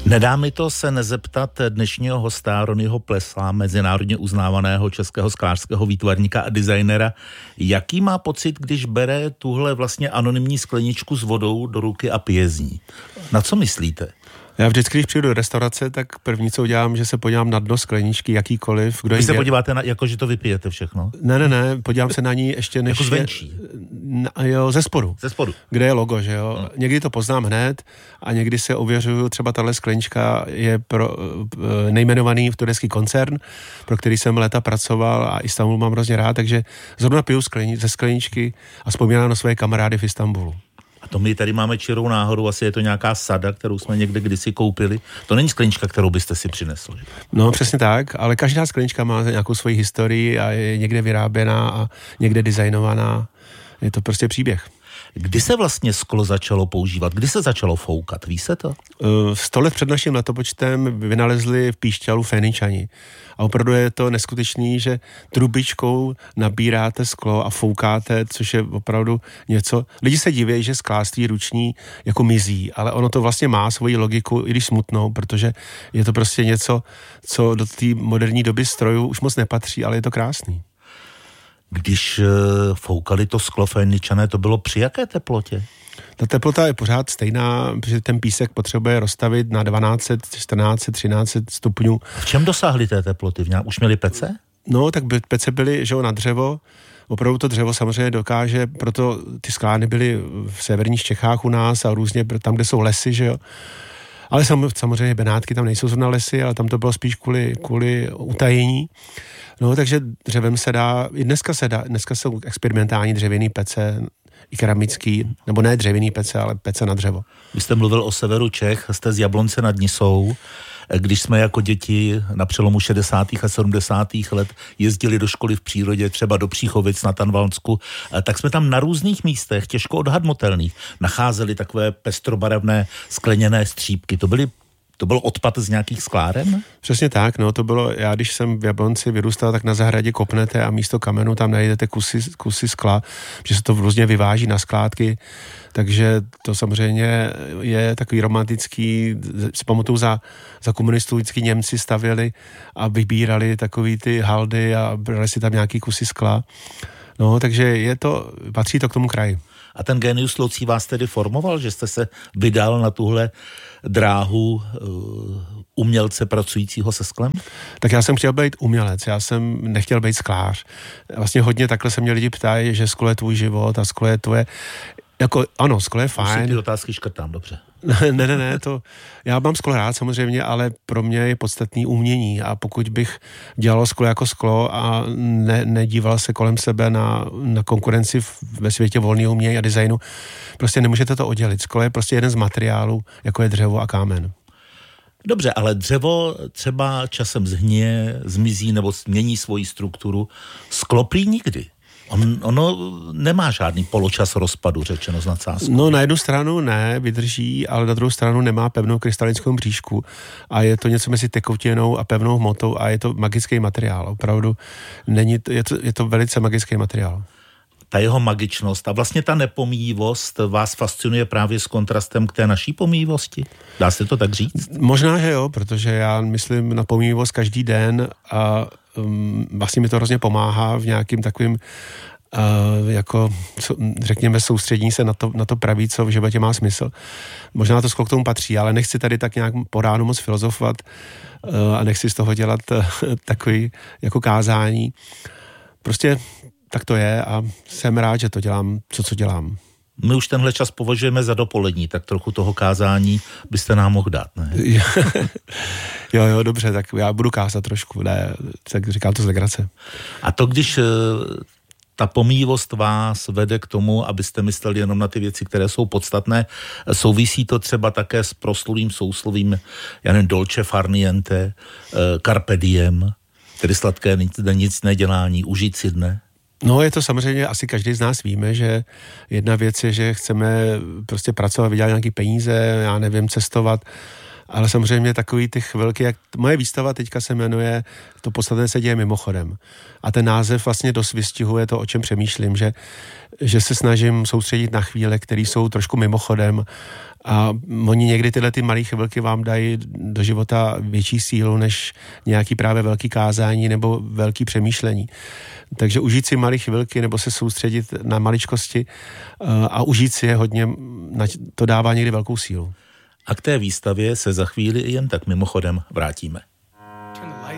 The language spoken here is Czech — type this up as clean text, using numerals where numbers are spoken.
Nedá mi to se nezeptat dnešního hosta Ronyho Plesa, mezinárodně uznávaného českého sklářského výtvarníka a designera. Jaký má pocit, když bere tuhle vlastně anonymní skleničku s vodou do ruky a pije z ní? Na co myslíte? Já vždycky, když přijdu do restaurace, tak první, co udělám, že se podívám na dno skleničky, jakýkoliv. Vy se podíváte na, jako že to vypijete všechno? Ne, podívám se na ní ještě než... Jako zvenčí? Jo, ze spodu. Ze spodu. Kde je logo, že jo. Někdy to poznám hned a někdy se ověřuju, třeba tahle sklenička je pro nejmenovaný turecký koncern, pro který jsem léta pracoval a Istanbul mám hrozně rád, takže zrovna piju ze skleničky a vzpomínám na své kamarády v Istanbulu. A to my tady máme čirou náhodu, asi je to nějaká sada, kterou jsme někde kdysi koupili. To není sklenička, kterou byste si přinesl. Že? No přesně tak, ale každá sklenička má nějakou svoji historii a je někde vyráběná a někde designovaná. Je to prostě příběh. Kdy se vlastně sklo začalo používat? Kdy se začalo foukat? Ví se to? 100 let před naším letopočtem vynalezli v Píšťalu Féničani. A opravdu je to neskutečný, že trubičkou nabíráte sklo a foukáte, což je opravdu něco. Lidi se diví, že sklářství ruční jako mizí, ale ono to vlastně má svoji logiku, i když smutnou, protože je to prostě něco, co do té moderní doby strojů už moc nepatří, ale je to krásný. Když foukali to sklo Féničané, to bylo při jaké teplotě? Ta teplota je pořád stejná, protože ten písek potřebuje rozstavit na 1200, 1400, 1300 stupňů. V čem dosáhli té teploty? Už měli pece? No, tak pece byly, že jo, na dřevo. Opravdu to dřevo samozřejmě dokáže, proto ty sklárny byly v severních Čechách u nás a různě tam, kde jsou lesy, že jo. Ale samozřejmě Benátky tam nejsou zrovna lesy, ale tam to bylo spíš kvůli utajení. No, takže dřevem se dá, i dneska jsou experimentální dřevěný pece, i keramický, nebo ne dřevěný pece, ale pece na dřevo. Vy jste mluvil o severu Čech, jste z Jablonce nad Nisou. Když jsme jako děti na přelomu 60. a 70. let jezdili do školy v přírodě, třeba do Příchovic na Tanvalsku, tak jsme tam na různých místech, těžko odhadnutelných, nacházeli takové pestrobarevné skleněné střípky. To byl odpad z nějakých skláren? Přesně tak, no, to bylo, já když jsem v Jablonci vyrůstal, tak na zahradě kopnete a místo kamenu tam najdete kusy skla, že se to různě vyváží na skládky, takže to samozřejmě je takový romantický, si pamatuju za komunistů vždycky Němci stavěli a vybírali takový ty haldy a brali si tam nějaký kusy skla. No, takže patří to k tomu kraji. A ten génius loci vás tedy formoval, že jste se vydal na tuhle dráhu umělce pracujícího se sklem? Tak já jsem chtěl být umělec, já jsem nechtěl být sklář. Vlastně hodně takhle se mě lidi ptají, že sklo je tvůj život a sklo je tvoje. Jako, ano, sklo je fajn. Už si ty otázky škrtám, dobře. Ne, já mám sklo rád samozřejmě, ale pro mě je podstatný umění a pokud bych dělal sklo jako sklo a nedíval se kolem sebe na konkurenci ve světě volného umění a designu, prostě nemůžete to oddělit. Sklo je prostě jeden z materiálů, jako je dřevo a kámen. Dobře, ale dřevo třeba časem zhníje, zmizí nebo změní svoji strukturu. Sklo prý nikdy. Ono nemá žádný poločas rozpadu, řečeno s nadsázkou. No na jednu stranu ne, vydrží, ale na druhou stranu nemá pevnou krystalickou mřížku a je to něco mezi tekutinou a pevnou hmotou a je to magický materiál. Opravdu je to velice magický materiál. Ta jeho magičnost a vlastně ta nepomíjivost vás fascinuje právě s kontrastem k té naší pomíjivosti? Dá se to tak říct? Možná, že jo, protože já myslím na pomíjivost každý den a vlastně mi to hrozně pomáhá v nějakým takovým jako, řekněme, soustředění se na to pravý, co v životě má smysl. Možná to sklo k tomu patří, ale nechci tady tak nějak po ránu moc filozofovat a nechci z toho dělat takový jako kázání. Prostě tak to je a jsem rád, že to dělám, co dělám. My už tenhle čas považujeme za dopolední, tak trochu toho kázání byste nám mohl dát, ne? Jo, dobře, tak já budu kázat trošku, ne, tak říkám to z legrace. A to, když ta pomíjivost vás vede k tomu, abyste mysleli jenom na ty věci, které jsou podstatné, souvisí to třeba také s proslulým souslovím, já nevím, dolce far niente, carpe diem, tedy sladké nic nedělání, užít si dne? No, je to samozřejmě, asi každý z nás víme, že jedna věc je, že chceme prostě pracovat, vydělat nějaký peníze, já nevím, cestovat, ale samozřejmě takový ty chvilky, jak moje výstava teďka se jmenuje To podstatné se děje mimochodem. A ten název vlastně dost vystihuje to, o čem přemýšlím, že se snažím soustředit na chvíle, které jsou trošku mimochodem A oni někdy tyhle ty malé chvilky vám dají do života větší sílu než nějaký právě velký kázání nebo velký přemýšlení. Takže užít si malé chvilky nebo se soustředit na maličkosti a užít si je hodně, to dává někdy velkou sílu. A k té výstavě se za chvíli jen tak mimochodem vrátíme.